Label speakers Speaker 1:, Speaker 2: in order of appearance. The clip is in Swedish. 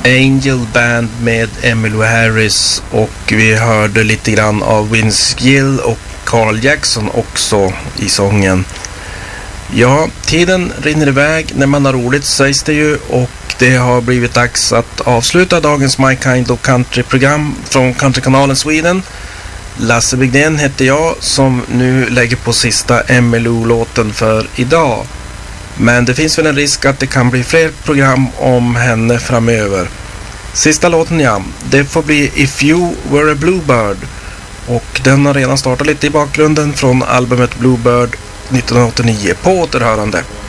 Speaker 1: Angel Band med Emmylou Harris, och vi hörde lite grann av Vince Gill och Carl Jackson också i sången. Ja, tiden rinner iväg när man har roligt, sägs det ju, och det har blivit dags att avsluta dagens My Kind of Country-program från Countrykanalen Sweden. Lasse Bygden heter jag, som nu lägger på sista Emmylou-låten för idag. Men det finns väl en risk att det kan bli fler program om henne framöver. Sista låten, ja, det får bli If You Were a Bluebird, och den har redan startat lite i bakgrunden från albumet Bluebird 1989. På återhörande.